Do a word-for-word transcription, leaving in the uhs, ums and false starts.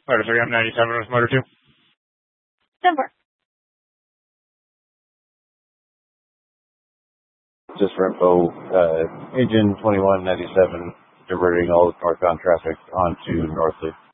Motor three, I'm ninety-seven with Motor two. Denver. Just for info, uh, engine twenty-one ninety-seven, diverting all northbound traffic onto Northleaf.